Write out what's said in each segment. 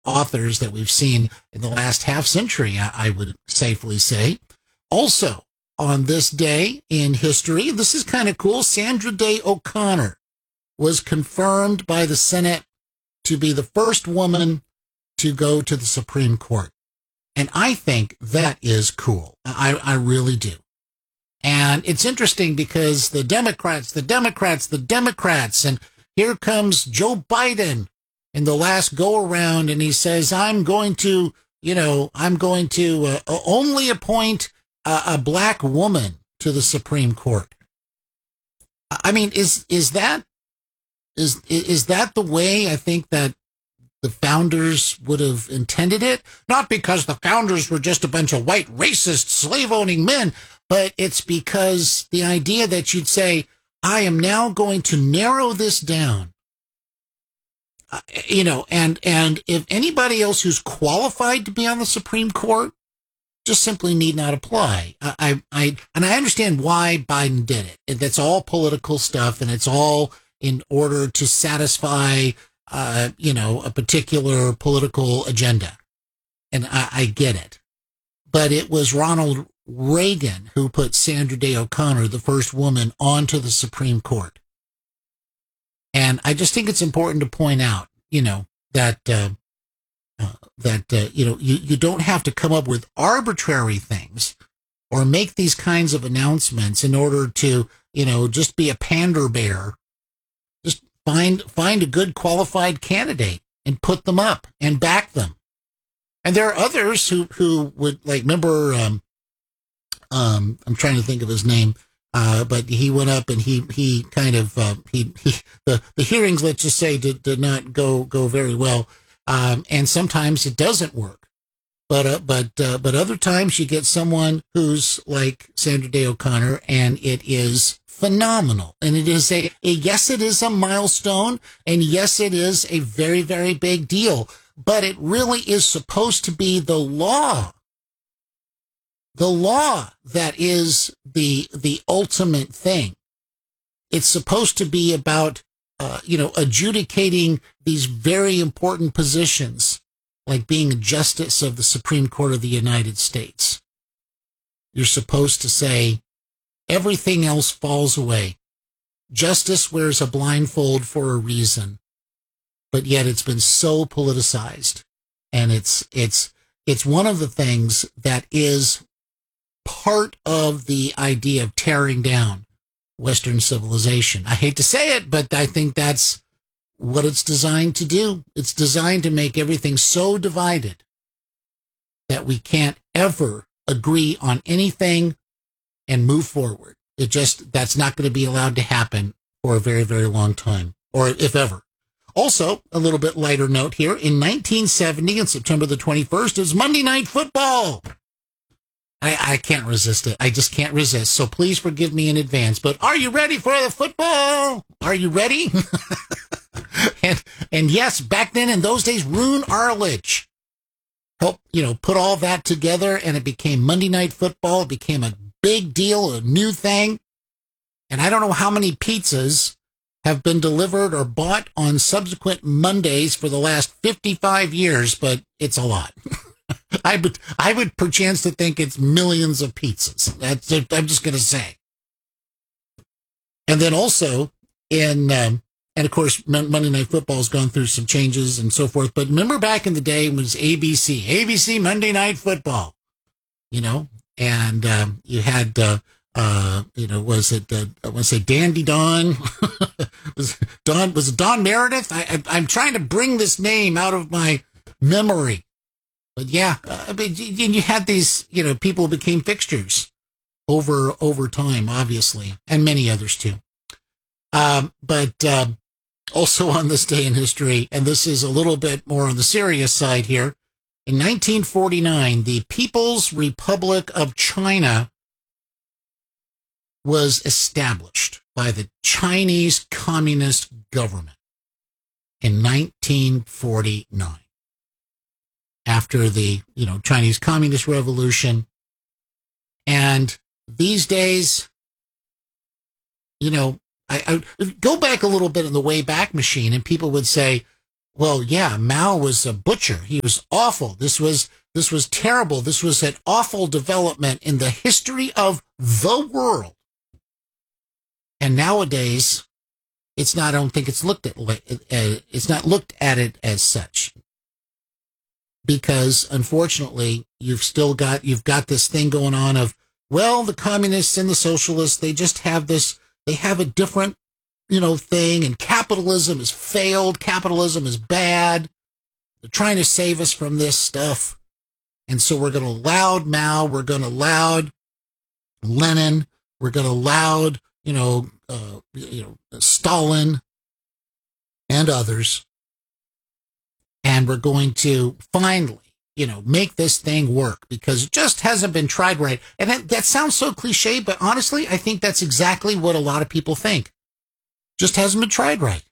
authors that we've seen in the last half century, I would safely say. Also, on this day in history, this is kind of cool, Sandra Day O'Connor was confirmed by the Senate to be the first woman to go to the Supreme Court. And I think that is cool. I really do. And it's interesting because the Democrats, and here comes Joe Biden in the last go around, and he says, I'm going to only appoint a black woman to the Supreme Court. I mean, is that the way I think that the founders would have intended it? Not because the founders were just a bunch of white, racist, slave-owning men, but it's because the idea that you'd say, I am now going to narrow this down. And if anybody else who's qualified to be on the Supreme Court just simply need not apply. And I understand why Biden did it. That's all political stuff, and it's all in order to satisfy, a particular political agenda. And I get it. But it was Ronald Reagan who put Sandra Day O'Connor, the first woman, onto the Supreme Court. And I just think it's important to point out, that you don't have to come up with arbitrary things or make these kinds of announcements in order to, just be a pander bear. Just find a good qualified candidate and put them up and back them. And there are others who would, like, remember, I'm trying to think of his name, but he went up and he kind of, the hearings, let's just say, did not go very well. And sometimes it doesn't work, but other times you get someone who's like Sandra Day O'Connor, and it is phenomenal. And it is yes, it is a milestone, and yes, it is a very, very big deal, but it really is supposed to be the law that is the ultimate thing. It's supposed to be about, adjudicating these very important positions, like being a justice of the Supreme Court of the United States. You're supposed to say, everything else falls away. Justice wears a blindfold for a reason, but yet it's been so politicized. And it's one of the things that is part of the idea of tearing down Western civilization. I hate to say it, but I think that's what it's designed to do. It's designed to make everything so divided that we can't ever agree on anything and move forward. That's not going to be allowed to happen for a very, very long time, or if ever. Also, a little bit lighter note here. In 1970, on September the 21st, is Monday Night Football. I can't resist it. I just can't resist. So please forgive me in advance. But are you ready for the football? Are you ready? and yes, back then in those days, Roone Arledge helped, put all that together, and it became Monday Night Football. It became a big deal, a new thing. And I don't know how many pizzas have been delivered or bought on subsequent Mondays for the last 55 years, but it's a lot. I would perchance to think it's millions of pizzas. I'm just going to say. And then also and of course, Monday Night Football has gone through some changes and so forth. But remember back in the day, it was ABC Monday Night Football, and you had, was it, I want to say Dandy Don? was it Don Meredith? I'm trying to bring this name out of my memory. But yeah, you had these, people who became fixtures over time, obviously, and many others too. But also on this day in history, and this is a little bit more on the serious side here, in 1949, the People's Republic of China was established by the Chinese Communist government in 1949. After the, Chinese Communist Revolution. And these days, I go back a little bit in the Wayback Machine, and people would say, Well, yeah, Mao was a butcher. He was awful. This was terrible. This was an awful development in the history of the world. And nowadays, it's not. I don't think it's looked at. It's not looked at it as such, because unfortunately, you've got this thing going on of, well, the communists and the socialists, they just have this. They have a different, thing, and capitalism has failed. Capitalism is bad. They're trying to save us from this stuff. And so we're going to laud Mao. We're going to laud Lenin. We're going to laud, Stalin and others. And we're going to finally, make this thing work, because it just hasn't been tried right. And that sounds so cliche, but honestly, I think that's exactly what a lot of people think. Just hasn't been tried right.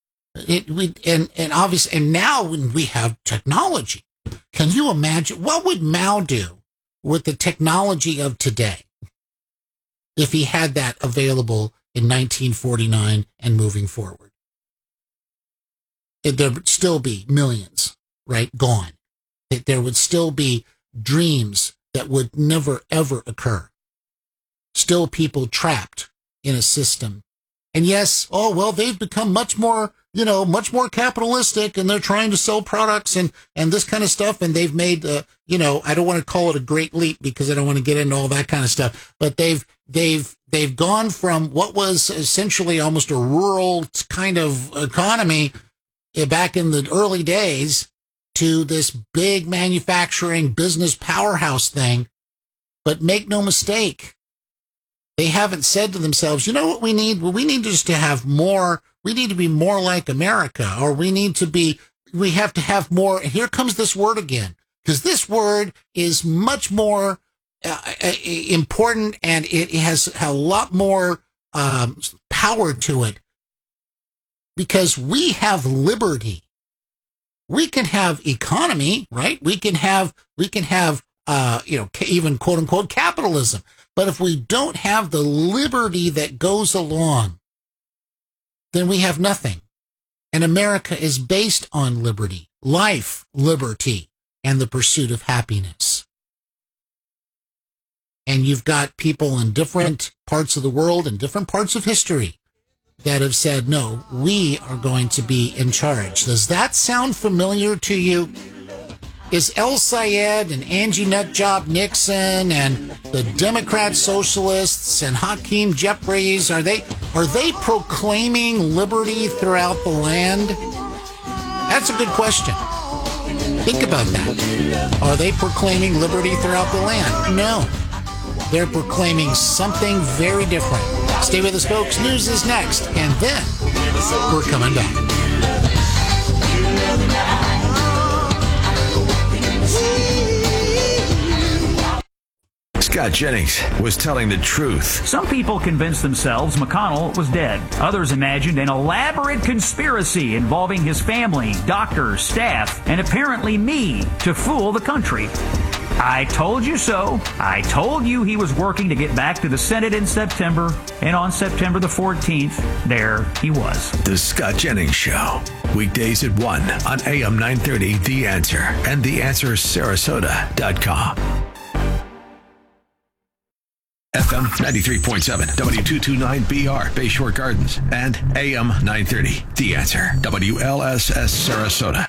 And now when we have technology, can you imagine what would Mao do with the technology of today if he had that available in 1949 and moving forward? There would still be millions, right, gone. There would still be dreams that would never, ever occur. Still people trapped in a system. And yes, they've become much more capitalistic, and they're trying to sell products and this kind of stuff. And they've made, I don't want to call it a great leap, because I don't want to get into all that kind of stuff, but they've gone from what was essentially almost a rural kind of economy back in the early days to this big manufacturing business powerhouse thing. But make no mistake, they haven't said to themselves, you know what we need? Well, we need just to have more. We need to be more like America, or we have to have more. Here comes this word again, because this word is much more important, and it has a lot more power to it, because we have liberty. We can have economy, right? We can have even quote unquote capitalism. But if we don't have the liberty that goes along, then we have nothing. And America is based on liberty, life, liberty, and the pursuit of happiness. And you've got people in different parts of the world and different parts of history that have said, no, we are going to be in charge. Does that sound familiar to you? Is El Sayed and Angie Nutjob Nixon and the Democrat socialists and Hakeem Jeffries, are they proclaiming liberty throughout the land? That's a good question. Think about that. Are they proclaiming liberty throughout the land? No. They're proclaiming something very different. Stay with us, folks. News is next, and then we're coming back. Scott Jennings was telling the truth. Some people convinced themselves McConnell was dead. Others imagined an elaborate conspiracy involving his family, doctors, staff, and apparently me to fool the country. I told you so. I told you he was working to get back to the Senate in September, and on September the 14th, there he was. The Scott Jennings Show. Weekdays at 1 on AM 930, The Answer, and TheAnswerSarasota.com. FM 93.7, W229BR, Bayshore Gardens, and AM 930, The Answer, WLSS Sarasota.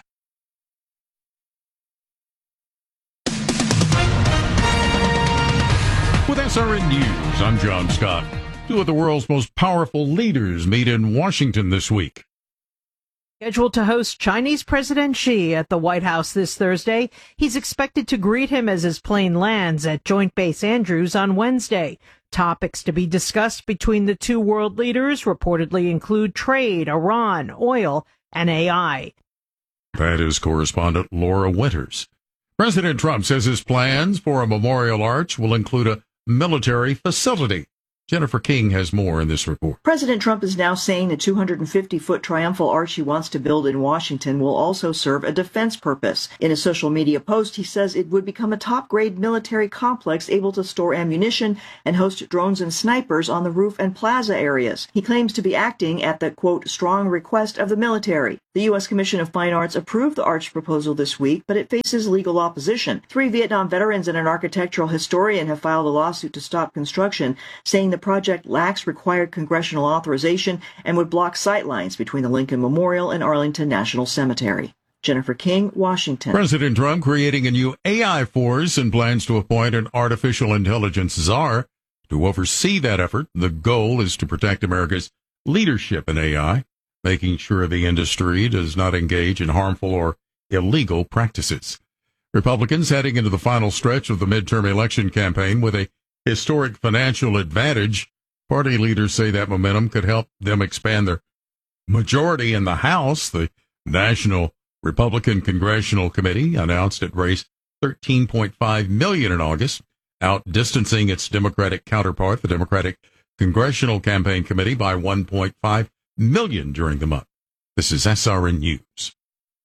With SRN News, I'm John Scott. Two of the world's most powerful leaders meet in Washington this week. Scheduled to host Chinese President Xi at the White House this Thursday, he's expected to greet him as his plane lands at Joint Base Andrews on Wednesday. Topics to be discussed between the two world leaders reportedly include trade, Iran, oil, and AI. That is correspondent Laura Winters. President Trump says his plans for a memorial arch will include a military facility. Jennifer King has more in this report. President Trump is now saying the 250-foot triumphal arch he wants to build in Washington will also serve a defense purpose. In a social media post, he says it would become a top-grade military complex able to store ammunition and host drones and snipers on the roof and plaza areas. He claims to be acting at the, quote, strong request of the military. The U.S. Commission of Fine Arts approved the arch proposal this week, but it faces legal opposition. 3 Vietnam veterans and an architectural historian have filed a lawsuit to stop construction, saying the project lacks required congressional authorization and would block sightlines between the Lincoln Memorial and Arlington National Cemetery. Jennifer King, Washington. President Trump creating a new AI force and plans to appoint an artificial intelligence czar to oversee that effort. The goal is to protect America's leadership in AI, making sure the industry does not engage in harmful or illegal practices. Republicans heading into the final stretch of the midterm election campaign with a historic financial advantage. Party leaders say that momentum could help them expand their majority in the House. The National Republican Congressional Committee announced it raised $13.5 million in August, outdistancing its Democratic counterpart, the Democratic Congressional Campaign Committee, by $1.5 million during the month. This is SRN News.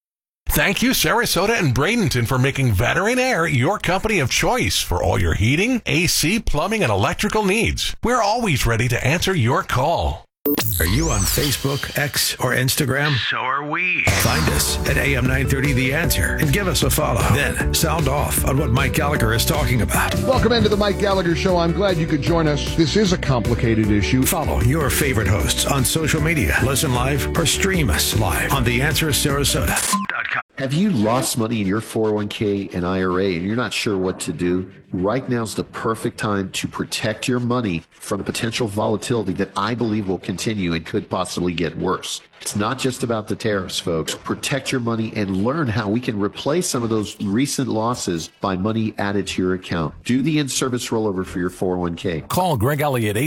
Thank you, Sarasota and Bradenton, for making Veteran Air your company of choice for all your heating, AC, plumbing, and electrical needs. We're always ready to answer your call. Are you on Facebook, X, or Instagram? So are we. Find us at AM 930 The Answer and give us a follow. Then sound off on what Mike Gallagher is talking about. Welcome into the Mike Gallagher Show. I'm glad you could join us. This is a complicated issue. Follow your favorite hosts on social media. Listen live or stream us live on TheAnswerSarasota.com. Have you lost money in your 401k and IRA and you're not sure what to do? Right now is the perfect time to protect your money from potential volatility that I believe will continue and could possibly get worse. It's not just about the tariffs, folks. Protect your money and learn how we can replace some of those recent losses by money added to your account. Do the in-service rollover for your 401k. Call Greg Elliott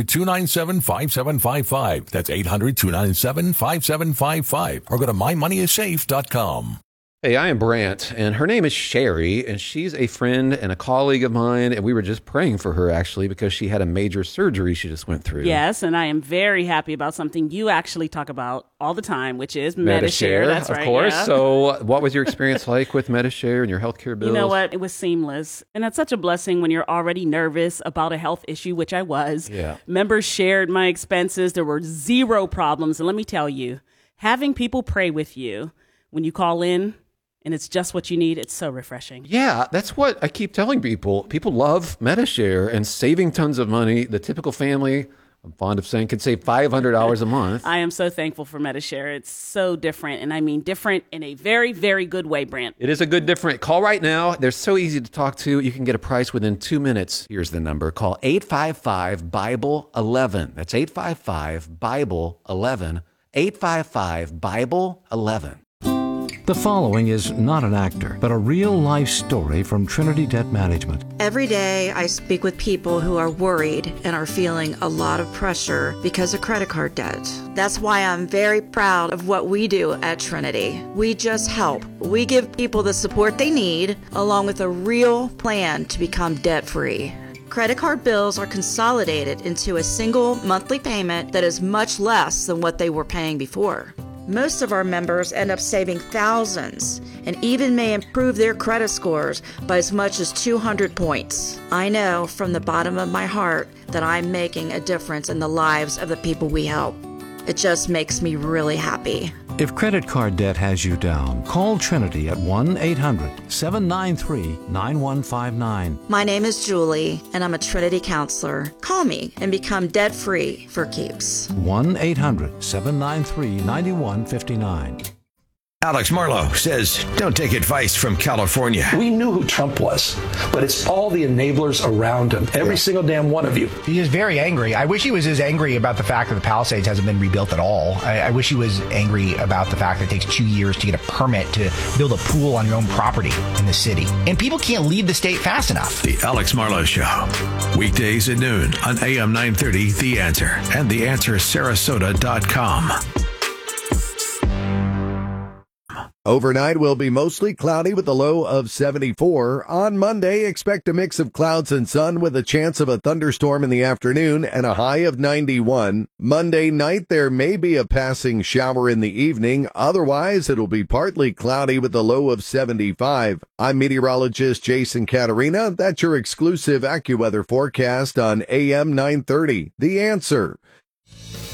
800-297-5755. That's 800-297-5755. Or go to mymoneyissafe.com. Hey, I am Brant, and her name is Sherry, and she's a friend and a colleague of mine, and we were just praying for her, actually, because she had a major surgery she just went through. Yes, and I am very happy about something you actually talk about all the time, which is Medi-Share. That's right, of course. Yeah. So what was your experience like with Medi-Share and your healthcare bills? You know what? It was seamless, and that's such a blessing when you're already nervous about a health issue, which I was. Yeah. Members shared my expenses. There were zero problems, and let me tell you, having people pray with you when you call in, and it's just what you need, it's so refreshing. Yeah, that's what I keep telling people. People love Medi-Share and saving tons of money. The typical family, I'm fond of saying, can save $500 a month. I am so thankful for Medi-Share. It's so different, and I mean different in a very, very good way, Brant. It is a good different. Call right now. They're so easy to talk to. You can get a price within 2 minutes. Here's the number. Call 855-BIBLE-11. That's 855-BIBLE-11. 855-BIBLE-11. The following is not an actor, but a real-life story from Trinity Debt Management. Every day I speak with people who are worried and are feeling a lot of pressure because of credit card debt. That's why I'm very proud of what we do at Trinity. We just help. We give people the support they need, along with a real plan to become debt-free. Credit card bills are consolidated into a single monthly payment that is much less than what they were paying before. Most of our members end up saving thousands and even may improve their credit scores by as much as 200 points. I know from the bottom of my heart that I'm making a difference in the lives of the people we help. It just makes me really happy. If credit card debt has you down, call Trinity at 1-800-793-9159. My name is Julie, and I'm a Trinity counselor. Call me and become debt-free for keeps. 1-800-793-9159. Alex Marlowe says, don't take advice from California. We knew who Trump was, but it's all the enablers around him. Every single damn one of you. He is very angry. I wish he was as angry about the fact that the Palisades hasn't been rebuilt at all. I wish he was angry about the fact that it takes 2 years to get a permit to build a pool on your own property in the city. And people can't leave the state fast enough. The Alex Marlowe Show. Weekdays at noon on AM 930, The Answer, and TheAnswerSarasota.com. Overnight will be mostly cloudy with a low of 74. On Monday, expect a mix of clouds and sun with a chance of a thunderstorm in the afternoon and a high of 91. Monday night, there may be a passing shower in the evening. Otherwise, it'll be partly cloudy with a low of 75. I'm meteorologist Jason Caterina. That's your exclusive AccuWeather forecast on AM 930. The Answer.